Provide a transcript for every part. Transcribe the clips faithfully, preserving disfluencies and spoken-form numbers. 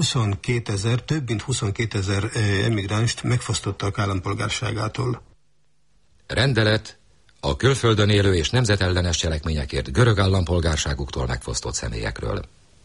huszonkétezer, több mint huszonkétezer emigránst megfosztottak állampolgárságától. Rendelet a külföldön élő és nemzetellenes cselekményekért görög állampolgárságuktól megfosztott személyekről.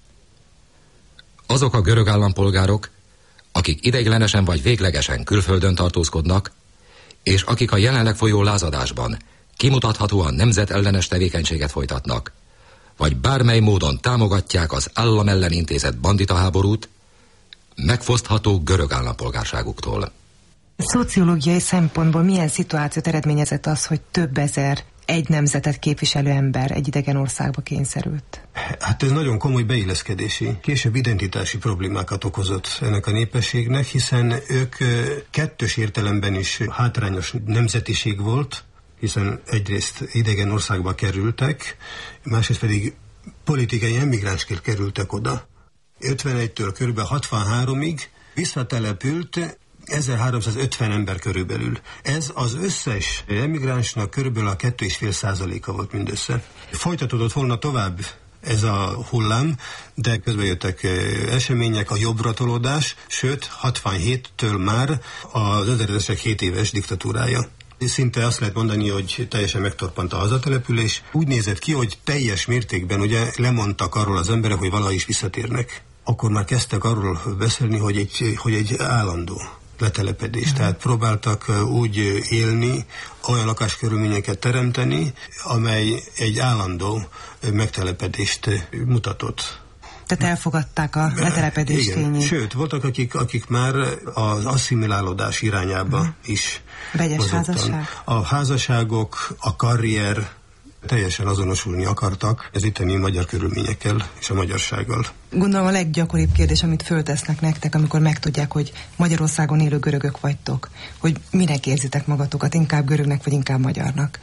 Azok a görög állampolgárok, akik ideiglenesen vagy véglegesen külföldön tartózkodnak, és akik a jelenleg folyó lázadásban kimutathatóan nemzetellenes tevékenységet folytatnak, vagy bármely módon támogatják az állam ellen intézett banditaháborút, megfoszthatók görög állampolgárságuktól. Szociológiai szempontból milyen szituációt eredményezett az, hogy több ezer egy nemzetet képviselő ember egy idegen országba kényszerült? Hát ez nagyon komoly beilleszkedési, később identitási problémákat okozott ennek a népességnek, hiszen ők kettős értelemben is hátrányos nemzetiség volt, hiszen egyrészt idegen országba kerültek, másrészt pedig politikai emigránsként kerültek oda. ötvenegytől kb. hatvanháromig visszatelepült ezerháromszázötven ember körülbelül. Ez az összes emigránsnak körülbelül a két egész öt százaléka volt mindössze. Folytatódott volna tovább ez a hullám, de közben jöttek események, a jobbratolódás, sőt hatvanhéttől már az ezredesek hét éves diktatúrája. Szinte azt lehet mondani, hogy teljesen megtorpant a hazatelepülés. Úgy nézett ki, hogy teljes mértékben ugye lemondtak arról az emberek, hogy valaha is visszatérnek. Akkor már kezdtek arról beszélni, hogy egy, hogy egy állandó letelepedés. Mm. Tehát próbáltak úgy élni, olyan lakáskörülményeket teremteni, amely egy állandó megtelepedést mutatott. Tehát elfogadták a letelepedés tényét. Sőt, voltak, akik, akik már az asszimilálódás irányába mm. is vegyes házasság. A házasságok, a karrier teljesen azonosulni akartak ez itteni magyar körülményekkel és a magyarsággal. Gondolom a leggyakoribb kérdés, amit föltesznek nektek, amikor megtudják, hogy Magyarországon élő görögök vagytok, hogy minek érzitek magatokat, inkább görögnek vagy inkább magyarnak?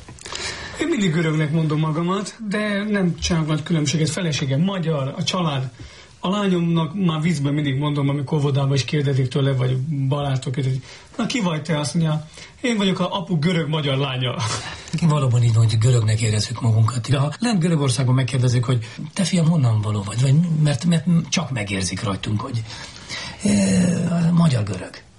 Én mindig görögnek mondom magamat, de nem csinálok nagy különbséget. Feleségem magyar, a család. A lányomnak már viccben mindig mondom, amikor óvodában is kérdezik tőle, vagy barátok, hogy na ki vagy te? Azt mondja, én vagyok a apu görög-magyar lánya. Valóban így, hogy görögnek érezzük magunkat. De ha lent Görögországban megkérdezik, hogy te fiam, honnan való vagy? vagy mert, mert csak megérzik rajtunk, hogy e, magyar görög.